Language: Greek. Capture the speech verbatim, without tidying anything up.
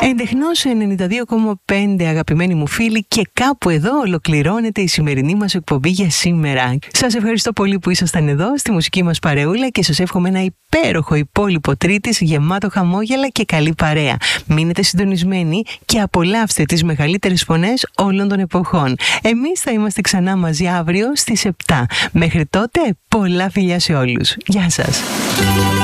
Εντεχνώς ενενήντα δύο κόμμα πέντε, αγαπημένοι μου φίλοι, και κάπου εδώ ολοκληρώνεται η σημερινή μας εκπομπή για σήμερα. Σας ευχαριστώ πολύ που ήσασταν εδώ στη μουσική μας παρεούλα και σας εύχομαι ένα υπέροχο υπόλοιπο Τρίτης γεμάτο χαμόγελα και καλή παρέα. Μείνετε συντονισμένοι και απολαύστε τις μεγαλύτερες φωνές όλων των εποχών. Εμείς θα είμαστε ξανά μαζί αύριο στις επτά. Μέχρι τότε, πολλά φιλιά σε όλους. Γεια σας.